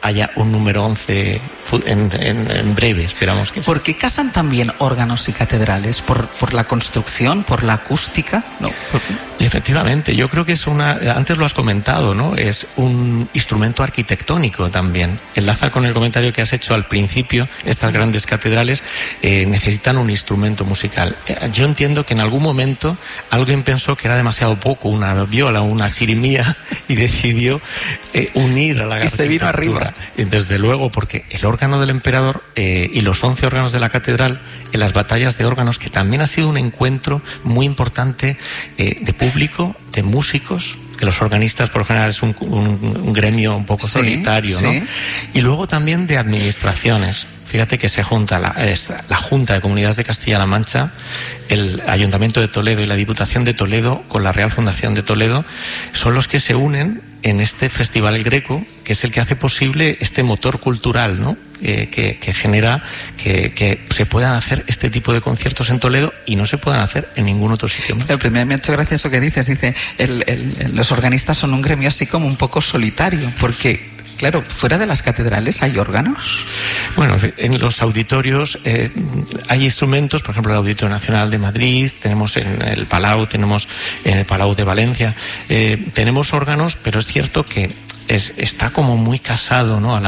haya un número 11 en breve, esperamos que sí. ¿Por qué casan también órganos y catedrales? ¿Por la construcción? ¿Por la acústica? No, ¿por qué? Efectivamente, yo creo que es antes lo has comentado, ¿no? Es un instrumento arquitectónico también. Enlaza con el comentario que has hecho al principio. Estas grandes catedrales necesitan un instrumento musical. Yo entiendo que en algún momento alguien pensó que era demasiado poco una viola, una chirimía, y decidió unir a la y se vino arriba. Desde luego, porque el órgano del emperador y los 11 órganos de la catedral en las batallas de órganos, que también ha sido un encuentro muy importante de público, de músicos, que los organistas por lo general es un gremio un poco solitario, ¿no? Y luego también de administraciones. Fíjate que se junta la Junta de Comunidades de Castilla-La Mancha, el Ayuntamiento de Toledo y la Diputación de Toledo con la Real Fundación de Toledo, son los que se unen en este Festival El Greco, que es el que hace posible este motor cultural, ¿no? Que genera que se puedan hacer este tipo de conciertos en Toledo y no se puedan hacer en ningún otro sitio más. Me ha hecho gracia eso que dices. Dice, los organistas son un gremio así como un poco solitario, porque... Claro, ¿fuera de las catedrales hay órganos? Bueno, en los auditorios hay instrumentos, por ejemplo, el Auditorio Nacional de Madrid, tenemos en el Palau, tenemos en el Palau de Valencia, tenemos órganos, pero es cierto que está como muy casado, ¿no? a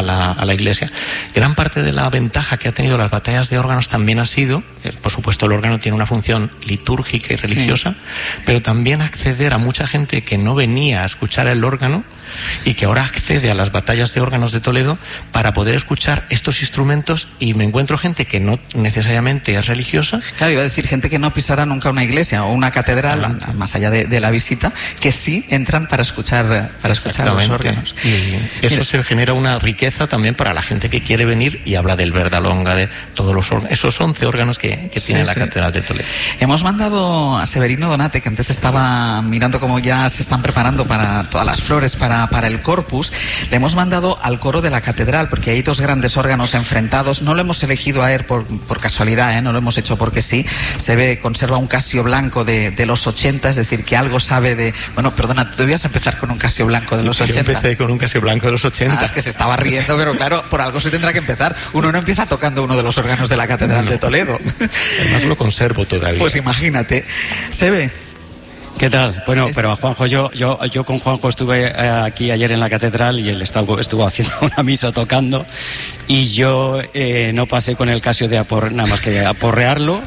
la iglesia. Gran parte de la ventaja que ha tenido las batallas de órganos también ha sido, por supuesto el órgano tiene una función litúrgica y religiosa, pero también acceder a mucha gente que no venía a escuchar el órgano y que ahora accede a las batallas de órganos de Toledo para poder escuchar estos instrumentos, y me encuentro gente que no necesariamente es religiosa. Claro, iba a decir gente que no pisara nunca una iglesia o una catedral, más allá de la visita, que sí entran para escuchar los órganos. Y eso se genera una riqueza también para la gente que quiere venir y habla del Verdalonga, de todos los órganos, esos 11 órganos que tiene la catedral de Toledo. Hemos mandado a Severino Donate, que antes estaba mirando cómo ya se están preparando para todas las flores, para el Corpus. Le hemos mandado al coro de la catedral, porque hay dos grandes órganos enfrentados. No lo hemos elegido a él por casualidad, no lo hemos hecho porque sí. Conserva un Casio blanco de los 80, es decir, que algo sabe de... Bueno, perdona, tú debías empezar con un Casio blanco de los 80. Yo empecé con un Casio blanco de los 80. Es que se estaba riendo, pero claro, por algo se tendrá que empezar. Uno no empieza tocando uno de los órganos de la catedral de Toledo. Además lo conservo todavía. Pues imagínate. Sebe. ¿Qué tal? Bueno, pero Juanjo, yo con Juanjo estuve aquí ayer en la catedral y él estuvo haciendo una misa tocando, y yo no pasé con el Casio nada más que aporrearlo,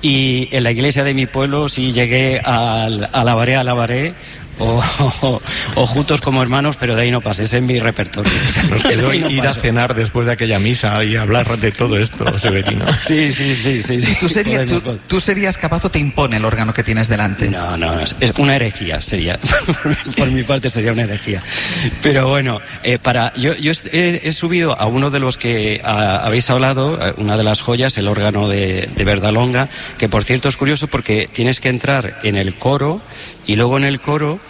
y en la iglesia de mi pueblo sí llegué al alabaré o juntos como hermanos, pero de ahí no pasé, ese es mi repertorio. Nos quedó ir a cenar después de aquella misa y hablar de todo esto, Severino. Sí. ¿Tú serías capaz o te impone el órgano que tienes delante? No, es una herejía, sería. Por mi parte sería una herejía. Pero bueno, yo he subido a uno de los que habéis hablado, una de las joyas, el órgano de Verdalonga, que por cierto es curioso porque tienes que entrar en el coro, y luego en el coro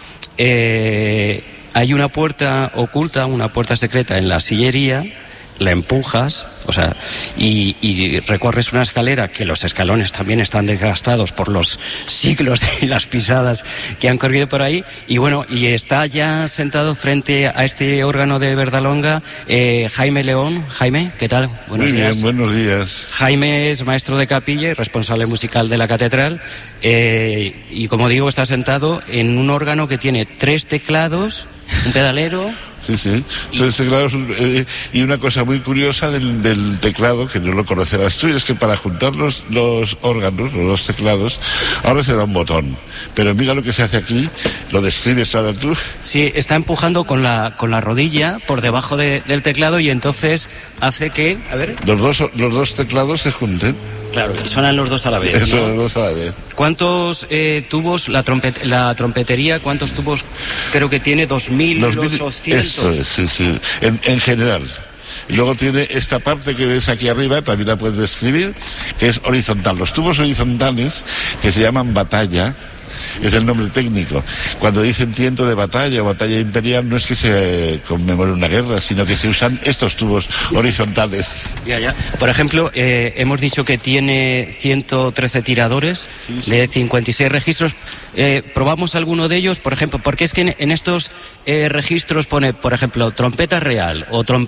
hay una puerta oculta, una puerta secreta en la sillería, la empujas, y recorres una escalera que los escalones también están desgastados por los siglos y las pisadas que han corrido por ahí, y bueno, y está ya sentado frente a este órgano de Verdalonga Jaime León. Jaime, ¿qué tal? Buenos días. Bien, buenos días. Jaime es maestro de capilla y responsable musical de la catedral, y como digo, está sentado en un órgano que tiene 3 teclados, un pedalero. Sí. Entonces, teclados, y una cosa muy curiosa del teclado, que no lo conocerás tú, es que para juntar los órganos, los teclados, ahora se da un botón. Pero mira lo que se hace aquí, lo describes ahora tú. Sí, está empujando con la rodilla por debajo del teclado, y entonces hace que... A ver. Los dos teclados se junten. Claro, y suenan los dos a la vez, ¿no? Suenan los dos a la vez. ¿Cuántos tubos, la trompetería, cuántos tubos creo que tiene? 2.800. Eso es, sí. En general. Y luego tiene esta parte que ves aquí arriba, también la puedes describir, que es horizontal. Los tubos horizontales, que se llaman batalla, es el nombre técnico. Cuando dicen tiento de batalla o batalla imperial, no es que se conmemore una guerra, sino que se usan estos tubos horizontales. Ya. Por ejemplo, hemos dicho que tiene 113 tiradores de 56 registros. Probamos alguno de ellos, por ejemplo, porque es que en estos registros pone, por ejemplo, trompeta real o trompeta